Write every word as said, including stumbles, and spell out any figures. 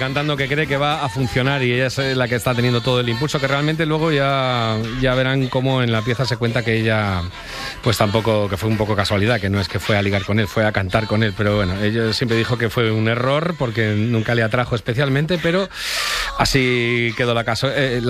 cantando que cree que va a funcionar y ella es la que está teniendo todo el impulso, que realmente luego ya, ya verán cómo en la pieza se cuenta que ella pues tampoco, que fue un poco casualidad, que no es que fue a ligar con él, fue a cantar con él, pero bueno, ella siempre dijo que fue un error porque nunca le atrajo especialmente, pero así quedó la, caso, eh, la